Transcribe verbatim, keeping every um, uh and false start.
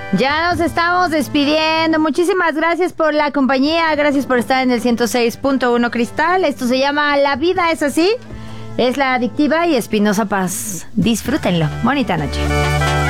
Ya nos estamos despidiendo. Muchísimas gracias por la compañía. Gracias por estar en el ciento seis punto uno Cristal. Esto se llama La Vida es Así. Es La Adictiva y Espinosa Paz. Disfrútenlo. Bonita noche.